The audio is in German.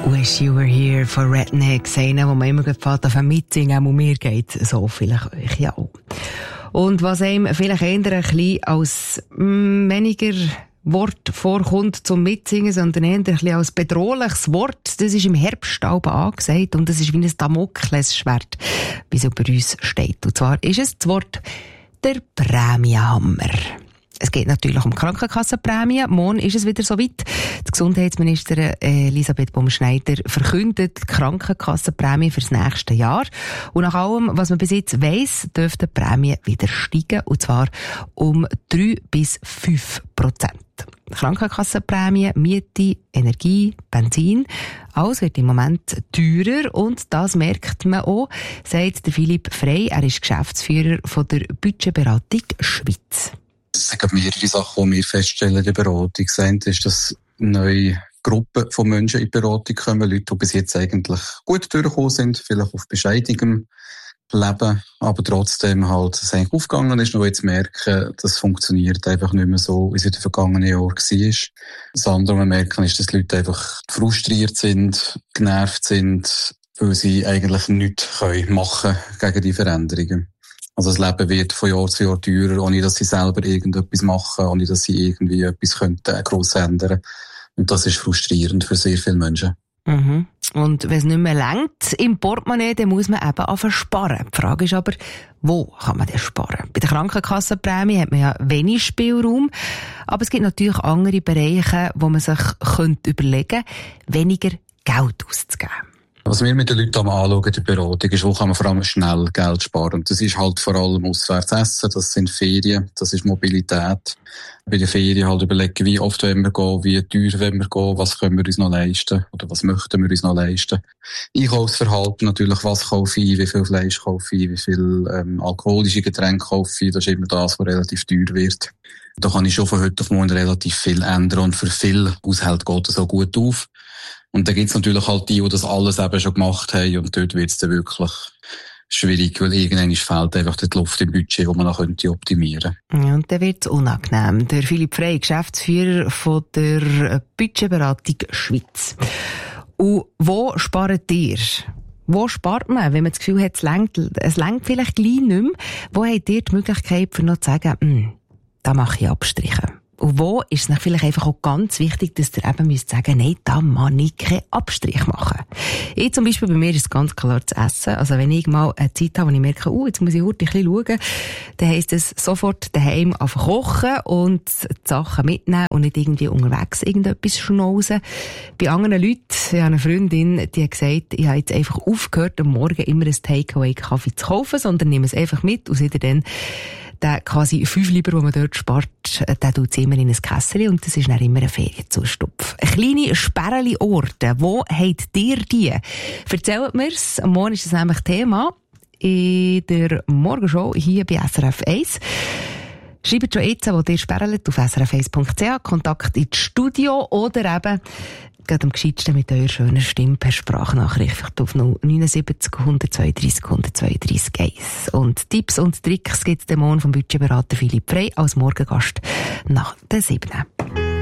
Wish You Were Here von Rednecks, einer, wo man immer gerade mitsingen, und mir geht so vielleicht euch ja auch. Und was einem vielleicht eher ein bisschen als weniger Wort vorkommt zum Mitsingen, sondern eher ein bisschen als bedrohliches Wort, das ist im Herbst angesagt und das ist wie ein Damoklesschwert, wie es über uns steht. Und zwar ist es das Wort der Prämienhammer. Es geht natürlich um Krankenkassenprämien. Morgen ist es wieder soweit. Die Gesundheitsministerin Elisabeth Baumschneider verkündet die Krankenkassenprämie für das nächste Jahr. Und nach allem, was man bis jetzt weiss, dürften die Prämien wieder steigen. Und zwar um 3-5%. Krankenkassenprämie, Miete, Energie, Benzin. Alles wird im Moment teurer und das merkt man auch, sagt der Philipp Frey. Er ist Geschäftsführer von der Budgetberatung Schweiz. Es sind mehrere Sachen, die wir feststellen in der Beratung. Das eine ist, dass neue Gruppen von Menschen in die Beratung kommen. Leute, die bis jetzt eigentlich gut durchgekommen sind, vielleicht auf bescheidenem Leben, aber trotzdem halt es eigentlich aufgegangen ist. Und jetzt merken, das funktioniert einfach nicht mehr so, wie es in den vergangenen Jahren war. Das andere, was wir merken, ist, dass die Leute einfach frustriert sind, genervt sind, weil sie eigentlich nichts machen können gegen die Veränderungen. Also das Leben wird von Jahr zu Jahr teurer, ohne dass sie selber irgendetwas machen, ohne dass sie irgendwie etwas gross ändern. Und das ist frustrierend für sehr viele Menschen. Mhm. Und wenn es nicht mehr reicht im Portemonnaie, dann muss man eben anfangen sparen. Die Frage ist aber, wo kann man denn sparen? Bei der Krankenkassenprämie hat man ja wenig Spielraum, aber es gibt natürlich andere Bereiche, wo man sich überlegen könnte, weniger Geld auszugeben. Was wir mit den Leuten anschauen in der Beratung ist, wo kann man vor allem schnell Geld sparen. Und das ist halt vor allem auswärts essen, das sind Ferien, das ist Mobilität. Bei den Ferien halt überlegen, wie oft wollen wir gehen, wie teuer wollen wir gehen, was können wir uns noch leisten oder was möchten wir uns noch leisten. Einkaufsverhalten natürlich, was kaufe ich, wie viel Fleisch kaufe ich, wie viel alkoholische Getränke kaufe ich, das ist immer das, was relativ teuer wird. Da kann ich schon von heute auf morgen relativ viel ändern und für viele Haushalte geht das auch gut auf. Und dann gibt's natürlich halt die das alles eben schon gemacht haben und dort wird's dann wirklich schwierig, weil irgendwann fehlt einfach die Luft im Budget, wo man noch optimieren könnte. Ja, und dann wird's unangenehm. Der Philipp Frey, Geschäftsführer von der Budgetberatung Schweiz. Und wo spart ihr? Wo spart man, wenn man das Gefühl hat, es reicht vielleicht gleich nicht mehr? Wo habt ihr die Möglichkeit, für noch zu sagen, da mache ich Abstriche? Und wo ist es vielleicht einfach auch ganz wichtig, dass ihr eben müsst sagen, nein, da kann ich keinen Abstrich machen. Ich zum Beispiel, bei mir ist es ganz klar das Essen. Also wenn ich mal eine Zeit habe, wo ich merke, jetzt muss ich heute ein bisschen schauen, dann heisst es sofort daheim anfangen kochen und die Sachen mitnehmen und nicht irgendwie unterwegs irgendetwas schnauzen. Bei anderen Leuten, ich habe eine Freundin, die hat gesagt, ich habe jetzt einfach aufgehört, am Morgen immer ein Takeaway-Kaffee zu kaufen, sondern nehme es einfach mit und sehe dann der quasi 5 Lieber, den man dort spart, der tut es immer in ein Kässeli und das ist dann immer ein Ferienzustupf. Kleine Sperreli-Orte, wo habt ihr die? Erzählt mir's, morgen ist das nämlich Thema in der Morgenshow hier bei SRF 1. Schreibt schon jetzt, wo ihr sperrelt, auf srf1.ch, Kontakt ins Studio oder eben gerade am gescheitsten mit eurer schönen Stimme per Sprachnachricht auf 079 132 132 1. Und Tipps und Tricks gibt es dem Morgen vom Budgetberater Philipp Frey als Morgengast nach der 7.